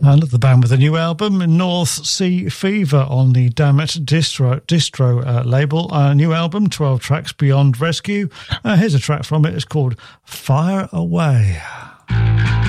And the band with a new album, North Sea Fever, on the Dammit Distro label. New album, 12 tracks, Beyond Rescue. Here's a track from it. It's called Fire Away.